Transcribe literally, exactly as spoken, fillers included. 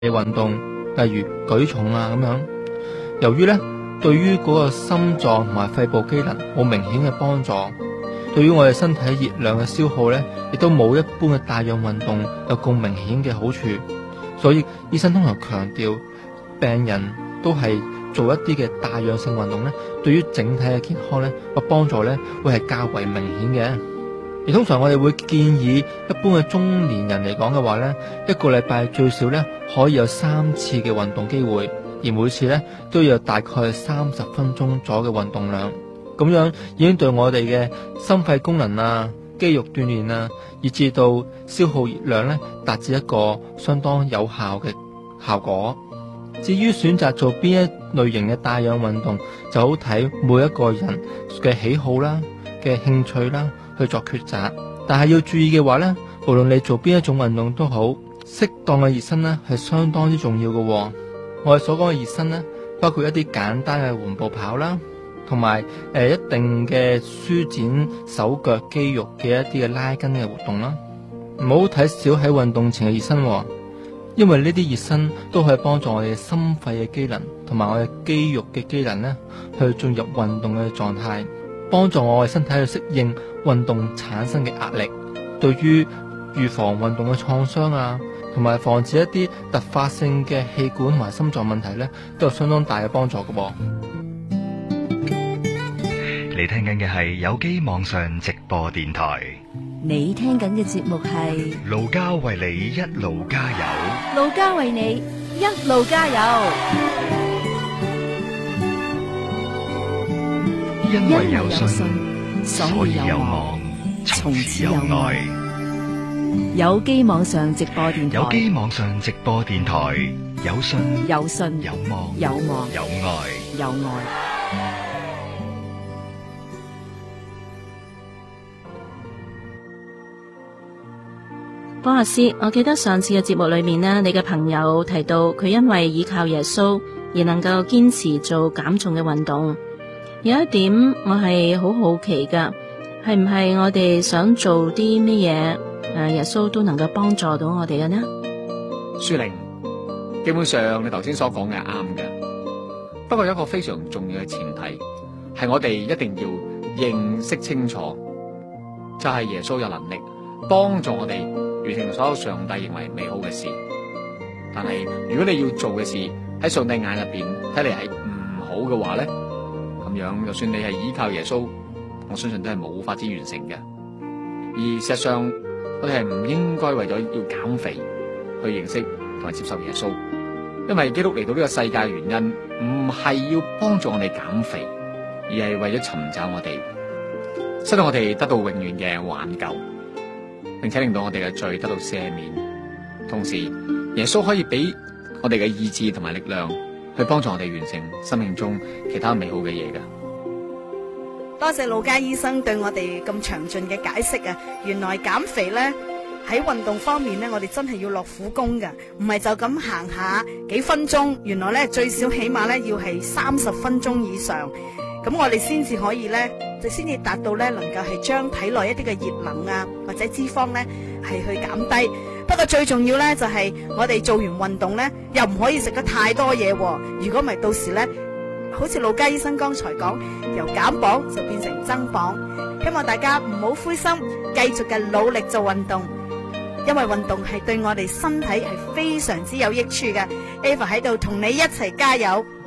嘅運動，例如舉重啊咁樣。由於咧對於嗰個心臟同埋肺部機能冇明顯嘅幫助，對於我哋身體熱量嘅消耗咧，亦都冇一般嘅帶氧運動有咁明顯嘅好處。所以醫生通常強調，病人都係做一啲嘅帶氧性運動咧，對於整體嘅健康咧個幫助咧會係較為明顯嘅。而通常我哋會建議一般嘅中年人嚟講嘅話咧，一個禮拜最少咧可以有三次嘅運動機會，而每次咧都要有大概三十分鐘左右嘅運動量。咁樣已經對我哋嘅心肺功能啊、肌肉鍛煉啊，以至到消耗熱量咧，達至一個相當有效嘅效果。至於選擇做邊一類型嘅帶氧運動，就好睇每一個人嘅喜好啦、嘅興趣啦去作抉擇。但係要注意嘅話咧，無論你做邊一種運動都好，適當嘅熱身咧係相當之重要嘅喎。我哋所講嘅熱身咧，包括一啲簡單嘅緩步跑啦，同埋誒一定嘅舒展手腳肌肉嘅一啲嘅拉筋嘅活動啦。唔好睇少喺運動前嘅熱身喎，因為呢啲熱身都可以幫助我哋心肺嘅機能同埋我哋肌肉嘅機能咧，去進入運動嘅狀態，幫助我哋身體去適應運動產生嘅壓力，對於預防運動嘅創傷啊，同埋防止一啲突發性嘅氣管同埋心臟問題咧，都有相當大嘅幫助嘅噃。 你聽緊嘅係有機網上直播電台。 你聽緊嘅節目係盧家為你一路加油， 盧家為你一路加油， 因為有信，所以有望，從此有愛。 有機網上直播電台， 有機網上直播電台，有信， 有信， 有望， 有望， 有愛， 有愛。 方律師，我記得上次嘅節目裏面呢，你嘅朋友提到佢因為依靠耶穌而能夠堅持做減重嘅運動。有一點我係好好奇噶，係唔係我哋想做啲咩嘢，誒，耶穌都能夠幫助到我哋嘅呢？ 舒玲，基本上你頭先所講嘅係啱嘅，不過有一個非常重要嘅前提係我哋一定要認識清楚，就係耶穌有能力幫助我哋完成所有上帝認為美好嘅事。但係如果你要做嘅事喺上帝眼入邊睇嚟係唔好嘅話咧，咁樣就算你係依靠耶穌，我相信都係冇法子完成嘅。而事實上，我哋係唔應該為咗要減肥去認識同埋接受耶穌，因為基督嚟到呢個世界嘅原因唔係要幫助我哋減肥，而係為咗尋找我哋，使到我哋得到永遠嘅挽救，並且令到我哋嘅罪得到赦免。同時，耶穌可以俾我哋嘅意志同埋力量去幫助我哋完成生命中其他美好嘅嘢㗎。 多謝盧家醫生對我哋咁詳盡嘅解釋啊！原來減肥咧喺運動方面咧，我哋真係要落苦功噶，唔係就咁行下幾分鐘。原來咧最少起碼咧要係三十分鐘以上，咁我哋先至可以咧，就先至達到咧能夠係將體內一啲嘅熱能啊或者脂肪咧係去減低。不過最重要咧就係我哋做完運動咧又唔可以食得太多嘢，如果唔係到時咧好似盧家醫生剛才講，由減磅就變成增磅。希望大家唔好灰心，繼續嘅努力做運動，因為運動係對我哋身體係非常之有益處嘅。Eva 喺度同你一齊加油。